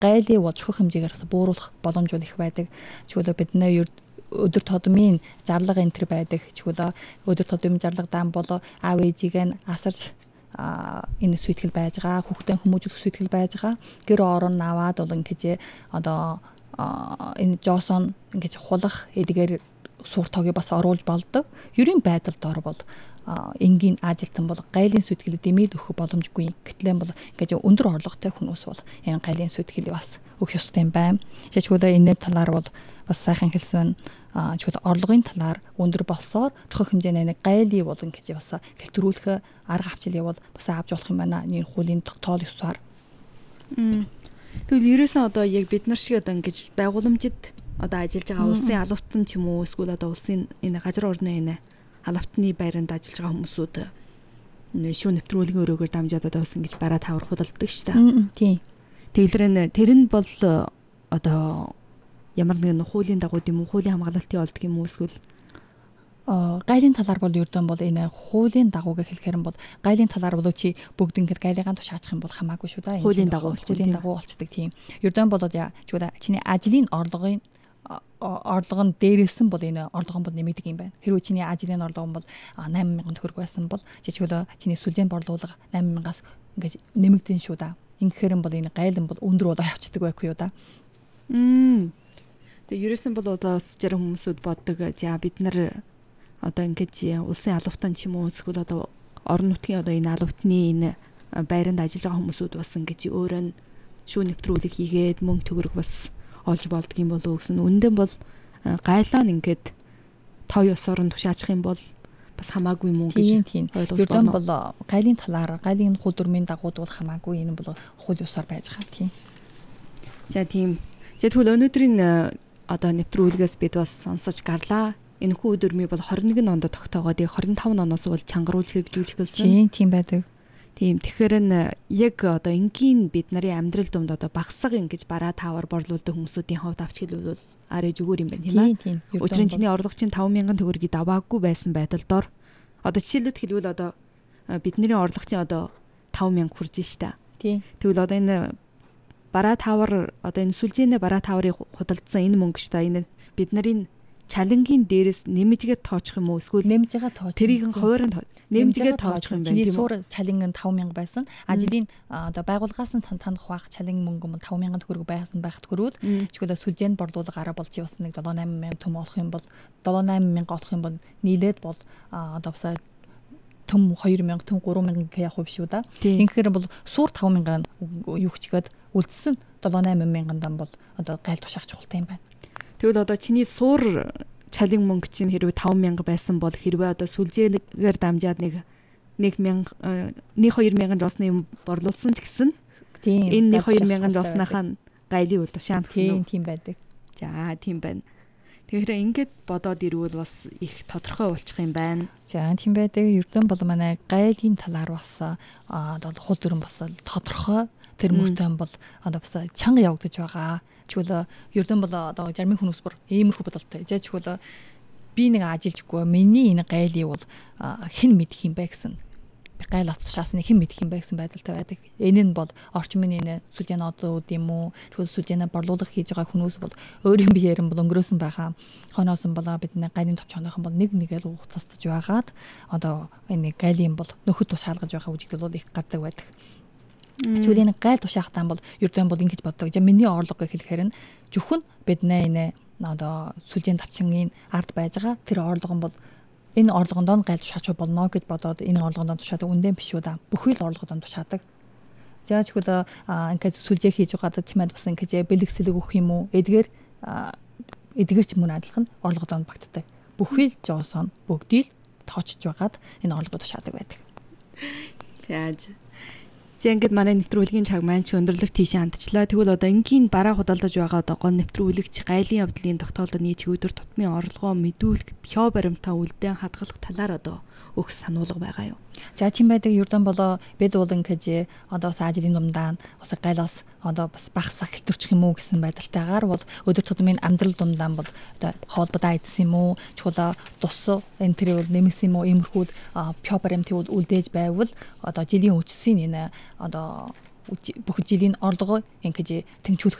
гайлыг жохох хэмжээгээр бууруулах боломж их байдаг. Чиглэл бидний өдөр тутмын зарлага энэ төр байдаг. Чиглэл өдөр тутмын зарлага даан бол аав ээжийг нь асарч энэ сүйтгэл байж байгаа, хүүхдийн хүмүүжүүлэх сүйтгэл байж байгаа. Гэр орон аваад бол ингэж одоо энэ Жосон ингэж хулах эдгээр сур тогийг бас оруулж болдог. Ерийн байдалд ор бол энгийн ажилтан бол гайлын сүйтгэл дэмээд өгөх боломжгүй. Гэтэл бол ингэж өндөр орлоготой хүмүүс бол энэ гайлын сүйтгэл бас өгөх ёстой юм байна. Жишээлбэл энэ талаар бол бас сайхан хэлсэн чухал орлогын талаар өндөр болсоор чухал хэмжээний гайлыг бол ингэж бас хэлтрүүлэх арга хавчлыг бол бас авч болох юм байна. Энэ хуулийн тоол ёсоор. Тэгвэл ерөөсөн одоо яг бид нар шиг одоо ингэж байгууламжид одоо ажиллаж байгаа улсын албатан ч юм уу эсвэл одоо улсын энэ газар орны энэ албатны байранд ажиллаж байгаа хүмүүсүүд шүүн нэвтрүүлгийн өрөөгөөр дамжаад одоо бас ингэж бараа тавар худалдаг ш та. Тийм. Тэр нь бол одоо ямар нэгэн хуулийн дагуу юм уу, хуулийн хамгаалалтын олдг юм уу эсвэл гайлын талаар бол ердөө бол энэ хуулийн дагууг хэлэхээр нь бол гайлын талаар бол чи бүгд ингээд гайлыгаан тушаачих юм бол хамаагүй шүү дээ. Хуулийн дагуу болцдог тийм. Ердөө бол яа чууда чиний ажлын орлого нь дээрээс нь бол энэ орлого нь бол нэмэгдэг юм байна. Хэрвээ чиний ажлын орлого нь бол 8,000 төгрөг байсан бол жишээлбэл чиний сүлжээний борлуулга 8,000-аас ингээд нэмэгдэн шүү дээ. Ингэхээр нь бол энэ гайл нь бол өндөр болоо явцдаг байхгүй юу да. Тэгээ ерөөсөн бол одоо бас зарим хүмүүсүүд боддог. За бид нар одоо ингэж улсын албатан ч юм уу эсвэл одоо орон нутгийн одоо энэ албатны энэ байранд ажиллаж байгаа хүмүүсүүд бас ингэж өөрөө нь шүүн нэвтрүүлэг хийгээд мөнгө төгрөг бас олж болдг юм болов уу гэсэн. Үндэн бол гайлаа нь ингээд тоо ёсоор нь тушаачих юм бол бас хамаагүй юм уу гэж ойлгож байна. Ердөө бол гайлын талаар гайлын хууль дүрмийн дагуу бол хамаагүй энэ бол хууль ёсоор байж байгаа тийм. За тийм. Тэгвэл өнөөдрийн одоо нэвтрүүлгээс бид бас сонсож гарлаа. Энэ хүү дүрмийг бол 21 онд тогтоогоод 25 оноос бол чангаруулж хэрэгжүүлэх гэсэн. Тийм байдаг. Тийм. Тэгэхээр нь яг одоо энгийн бид нарын амьдрал донд одоо багсаг ингэж бараа тавар борлуулдаг хүмүүсийн хувьд авч хэлбэл арай зүгээр юм байна тийм ээ. Тийм. Өдрийн чиний орлого чинь 5,000 төгрөгийг даваагүй байсан байдал дор одоо жишээлбэл хэлбэл одоо бидний орлого чинь одоо 5,000 хүрж штэ. Тийм. Тэгвэл одоо энэ бараа тавар одоо энэ сүлжээний бараа таврыг худалдсан энэ мөнгө штэ. Энэ бид нарын чалангийн дээрээс нэмжгээд тоочих юм уу эсвэл нэмж байгаа тооч тэрийг хуваарь нэмжгээд тоочих юм байна тийм үү? Суур чалангийн 5,000 байсан. Ажлын одоо байгууллагаас нь танд хуваах чалангийн мөнгө бол 5,000 төгрөг байхад хүрвэл чиглэл сүлжээнд борлуулгаараа болж бас нэг 7-8,000 төм олох юм бол 7-8,000 олох юм бол нийлээд бол одоо бас төм 2,000 төм 3,000 явах биш үү да. Ингэхээр бол суур 5,000 юу хчгээд үлдсэн 7-8,000 дан бол одоо гайл тушаах чухалтай юм байна. Тэгвэл одоо чиний суур чалын мөнгө чинь хэрвээ 5,000 байсан бол хэрвээ одоо сүлжээгээр дамжаад нэг 2,000 жосны юм борлуулсан ч гэсэн энэ 2,000 жосныхаа гайлын үл тушаана гэсэн. Тийм байдаг. За тийм байна. Тэгэхээр ингээд бодоод ирвэл бас их тодорхой болчих юм байна. За тийм байдаг. Ердөө бол манай гайлын талаар бас одоо хууль дүрм бас тодорхой тэр мөртөө бол одоо бас чанга явагдаж байгаа. Чүлээ ердөө бол одоо зарим хүмүүс бүр иймэрхүү бодолтой. Жишээлбэл би нэг ажиллажгүй миний энэ гайлыг бол хэн мэдэх юм бэ гэсэн. Би гайл тушаасны хэн мэдэх юм бэ гэсэн байдалтай байдаг. Энэ нь бол орчмын энэ сүлжээний одууд юм уу? Чүлээ сүлжээний борлуулах хийж байгаа хүмүүс бол өөрийн биеэр нь бол өнгөрөөсөн байгаа. Хонооос нь бол бидний гайлын товчооныхон бол нэг нэгээл уцастаж байгаад одоо энэ гайлын бол нөхөд тушаалгаж байгаа үжигдэл бол их гардаг байдаг. Чүлийн гайл тушаахтаа бол ердөө бол ингэж боддог. Миний орлого гэхэлэхээр нь зөвхөн бидний энэ одоо сүлжээний тавчингийн ард байж байгаа тэр орлого нь бол энэ орлогонд гайл тушаач болно гэж бодоод энэ орлогонд тушаадаг үндэн биш үү да. Бүхэл орлогонд тушаадаг. За чүлээ ингээд сүлжээ хийж байгаад тиймээд бас ингэж бэлгэсэлэг өгөх юм уу? Эдгээр ч мөн адилхан орлогонд багтдаг. Бүхэл жоосон бүгдийг тоочж байгаад энэ орлогод тушаадаг байдаг. За ингээд манай нэвтрүүлгийн цаг маань ч өндөрлөх тийш хандчлаа. Тэгвэл одоо энгийн бараа худалдаж байгаа одоо гол нэвтрүүлэгч гайлын явдлын тогтоолооны чигөөдөр тутмын орлогоо мэдүүлэх пё баримтаа үлдээн хадгалах талаар одоо өгөх сануулга байгаа юу? За тийм байдаг. Ердөн болоо бид бол ингэж одоо бас ажлын думдаа бас гайлаас одоо бас багсаа хэлтэрчих юм уу гэсэн байдалтайгаар бол өдөр тутмын амьдрал думдаа бол одоо хоолбодоо идсэн юм уу? Чулаа тус энэ тэр бол нэмсэн юм уу? Иймэрхүү пё баримтыг үлдээж байвал одоо жилийн үчсийн энэ одоо бүх жилийн орлого ингэж тэнцвүүлэх